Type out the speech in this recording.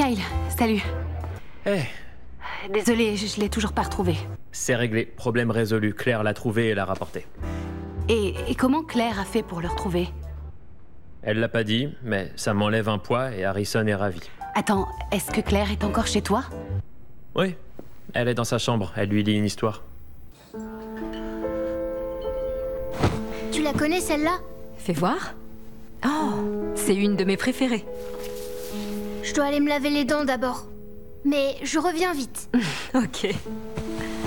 Kyle, salut. Eh, Désolée, je l'ai toujours pas retrouvée. c'est réglé. Problème résolu. Claire l'a trouvé et l'a rapporté. Et comment Claire a fait pour le retrouver? Elle l'a pas dit, mais ça m'enlève un poids et Harrison est ravi. Attends, est-ce que Claire est encore chez toi? Oui, elle est dans sa chambre. Elle lui lit une histoire. Tu la connais celle-là? Fais voir. Oh, c'est une de mes préférées. Je dois aller me laver les dents d'abord. Mais je reviens vite. Ok.